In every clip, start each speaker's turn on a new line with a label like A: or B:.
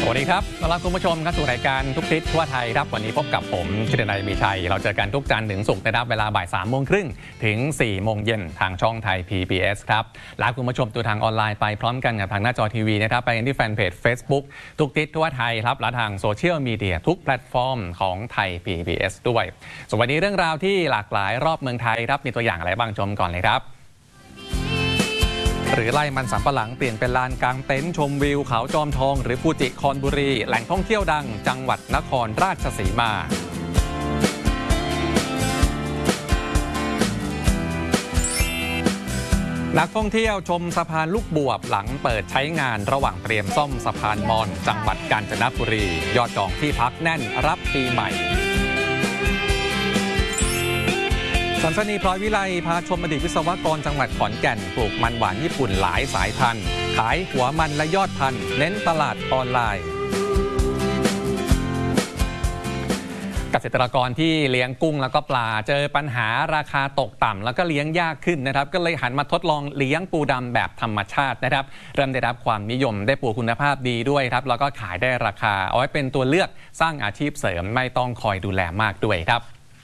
A: สวัสดีครับต้อนรับคุณผู้ชมเข้าสู่รายการทุกทิศทั่วไทยครับวันนี้พบกับผมชิดนัยมีชัยเราเจอกันทุกจันทร์ถึงศุกร์นะครับเวลาบ่าย3:30 ถึง 4:00 นทางช่องไทย PBS ครับลาคุณผู้ชมดูทางออนไลน์ไปพร้อมกันกับทางหน้าจอทีวีนะครับไปกันที่แฟนเพจ Facebook ทุกทิศทั่วไทยครับและทางโซเชียลมีเดียทุกแพลตฟอร์มของไทย PBS ด้วยส่วนวันนี้เรื่องราวที่หลากหลายรอบเมืองไทยครับมีตัวอย่างอะไรบ้างชมก่อนเลยครับหรือไร่มันสำปะหลังเปลี่ยนเป็นลานกลางเต็นท์ชมวิวเขาจอมทองหรือฟูจิคอนบุรีแหล่งท่องเที่ยวดังจังหวัดนครราชสีมานักท่องเที่ยวชมสะพานลูกบวบหลังเปิดใช้งานระหว่างเตรียมซ่อมสะพานมอญจังหวัดกาญจนบุรียอดจองที่พักแน่นรับปีใหม่สันสนีพลอยวิไลพาชมอดีตวิศวกรจังหวัดขอนแก่นปลูกมันหวานญี่ปุ่นหลายสายพันธุ์ขายหัวมันและยอดพันธุ์เน้นตลาดออนไลน์เกษตรกรที่เลี้ยงกุ้งแล้วก็ปลาเจอปัญหาราคาตกต่ำแล้วก็เลี้ยงยากขึ้นนะครับก็เลยหันมาทดลองเลี้ยงปูดำแบบธรรมชาตินะครับเริ่มได้รับความนิยมได้ปูคุณภาพดีด้วยครับแล้วก็ขายได้ราคาเอาไว้เป็นตัวเลือกสร้างอาชีพเสริมไม่ต้องคอยดูแลมากด้วยครับ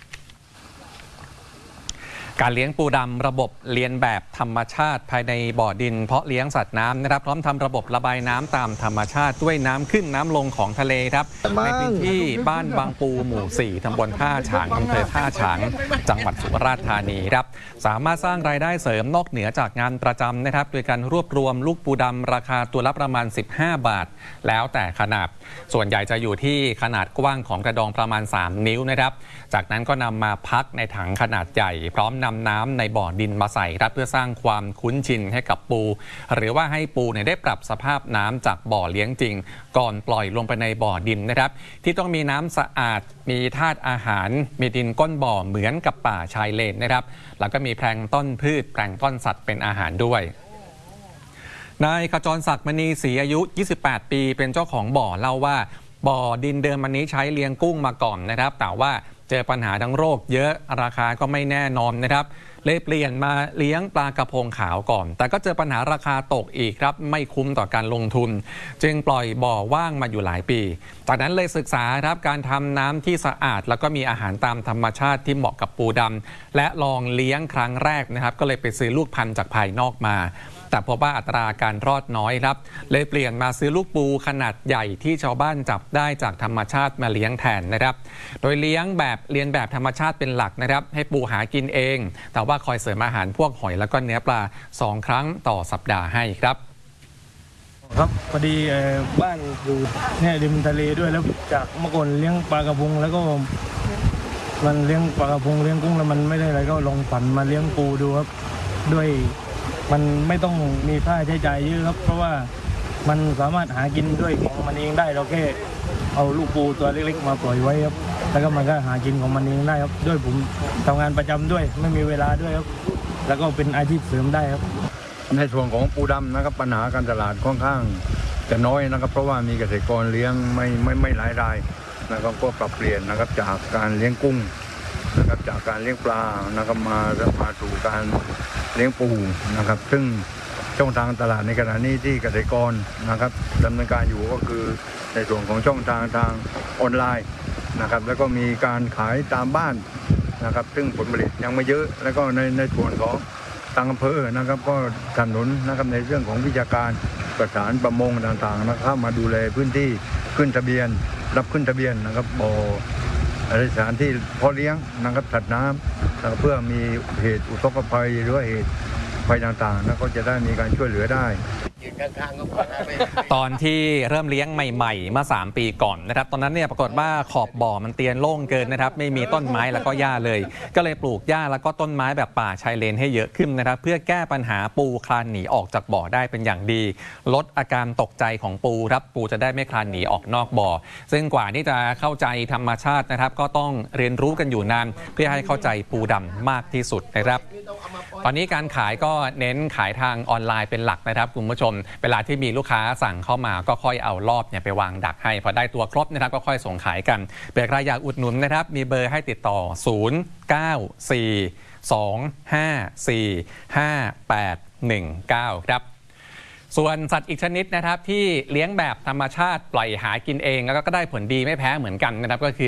A: การเลี้ยงปูดำระบบเลียนแบบธรรมชาติภายในบ่อดินเพาะเลี้ยงสัตว์น้ำนะครับพร้อมทำระบบระบายน้ำตามธรรมชาติด้วยน้ำขึ้นน้ำลงของทะเลครับในพื้นที่บ้านบางปูหมู่4ตำบลท่าฉางอำเภอท่าฉางจังหวัดสุราษฎร์ธานีครับสามารถสร้างรายได้เสริมนอกเหนือจากงานประจำนะครับโดยการรวบรวมลูกปูดำราคาตัวละประมาณ15 บาทแล้วแต่ขนาดส่วนใหญ่จะอยู่ที่ขนาดกว้างของกระดองประมาณ3 นิ้วนะครับจากนั้นก็นำมาพักในถังขนาดใหญ่พร้อมนำน้ำในบ่อดินมาใส่ครับเพื่อสร้างความคุ้นชินให้กับปูหรือว่าให้ปูได้ปรับสภาพน้ำจากบ่อเลี้ยงจริงก่อนปล่อยลงไปในบ่อดินนะครับที่ต้องมีน้ำสะอาดมีธาตุอาหารมีดินก้นบ่อเหมือนกับป่าชายเลนนะครับแล้วก็มีแพลงก์ต้นพืชแพลงก์ต้นสัตว์เป็นอาหารด้วยนายขจรศักดิ์มณีศรีอายุ28 ปีเป็นเจ้าของบ่อเล่าว่าบ่อดินเดิมอันนี้ใช้เลี้ยงกุ้งมาก่อนนะครับแต่ว่าเจอปัญหาทั้งโรคเยอะราคาก็ไม่แน่นอนนะครับเลยเปลี่ยนมาเลี้ยงปลากระพงขาวก่อนแต่ก็เจอปัญหาราคาตกอีกครับไม่คุ้มต่อการลงทุนจึงปล่อยบ่อว่างมาอยู่หลายปีจากนั้นเลยศึกษาครับการทำน้ำที่สะอาดแล้วก็มีอาหารตามธรรมชาติที่เหมาะกับปูดำและลองเลี้ยงครั้งแรกนะครับก็เลยไปซื้อลูกพันธุ์จากภายนอกมาแต่พบว่าอัตราการรอดน้อยครับเลยเปลี่ยนมาซื้อลูกปูขนาดใหญ่ที่ชาวบ้านจับได้จากธรรมชาติมาเลี้ยงแทนนะครับโดยเลี้ยงแบบเรียนแบบธรรมชาติเป็นหลักนะครับให้ปูหากินเองแต่ว่าคอยเสริมอาหารพวกหอยแล้วก็เนื้อปลา2 ครั้งต่อสัปดาห์ให้ครับ
B: ครับพอดีบ้านอยู่เนี่ยริมทะเลด้วยแล้วจากเมื่อก่อนเลี้ยงปลากระพงแล้วก็มันเลี้ยงปลากระพงเลี้ยงกุ้งแล้วมันไม่ได้อะไรก็ลองผันมาเลี้ยงปูดูครับด้วยมันไม่ต้องมีค่าใช้จ่ายเยอะครับเพราะว่ามันสามารถหากินด้วยของมันเองได้เราแค่เอาลูกปูตัวเล็กๆมาปล่อยไว้ครับแล้วก็มันก็หากินของมันเองได้ครับด้วยผมทำงานประจำด้วยไม่มีเวลาด้วยครับแล้วก็เป็นอาชีพเสริมได้ครับ
C: ในส่วนของปูดำนะครับปัญหาการตลาดค่อนข้างจะน้อยนะครับเพราะว่ามีเกษตรกรเลี้ยงไม่หลายรายนะครับก็ปรับเปลี่ยนนะครับจากการเลี้ยงกุ้งนะครับจากการเลี้ยงปลานะครับมาสู่การเลี้ยงปูนะครับซึ่งช่องทางตลาดในขณะนี้ที่เกษตรกรนะครับดำเนินการอยู่ก็คือในส่วนของช่องทางออนไลน์นะครับแล้วก็มีการขายตามบ้านนะครับซึ่งผลผลิตยังไม่เยอะแล้วก็ในส่วนของทางอำเภอนะครับก็สนับสนุนนะครับในเรื่องของวิชาการประสานประมงต่างๆนะครับมาดูแลพื้นที่ขึ้นทะเบียนรับขึ้นทะเบียนนะครับบ่อสถานที่เพาะเลี้ยงนะครับสัตว์น้ำเพื่อมีเหตุอุทกภัยหรือว่าเหตุภัยต่างๆแล้วก็จะได้มีการช่วยเหลือได้
A: ตอนที่เริ่มเลี้ยงใหม่ๆเมื่อ3 ปีก่อนนะครับตอนนั้นเนี่ยปรากฏว่าขอบบ่อมันเตียนโล่งเกินนะครับไม่มีต้นไม้แล้วก็หญ้าเลยก็เลยปลูกหญ้าแล้วก็ต้นไม้แบบป่าชายเลนให้เยอะขึ้นนะครับเพื่อแก้ปัญหาปูคลานหนีออกจากบ่อได้เป็นอย่างดีลดอาการตกใจของปูครับปูจะได้ไม่คลานหนีออกนอกบ่อซึ่งกว่าที่จะเข้าใจธรรมชาตินะครับก็ต้องเรียนรู้กันอยู่นานเพื่อให้เข้าใจปูดำมากที่สุดนะครับตอนนี้การขายก็เน้นขายทางออนไลน์เป็นหลักนะครับคุณผู้ชมเวลาที่มีลูกค้าสั่งเข้ามาก็ค่อยเอารอบไปวางดักให้พอได้ตัวครบนะครับก็ค่อยส่งขายกันเปิดรายอยากอุดหนุนนะครับมีเบอร์ให้ติดต่อ094 254 5819ครับส่วนสัตว์อีกชนิดนะครับที่เลี้ยงแบบธรรมชาติปล่อยหากินเองแล้วก็ได้ผลดีไม่แพ้เหมือนกันนะครับก็คือ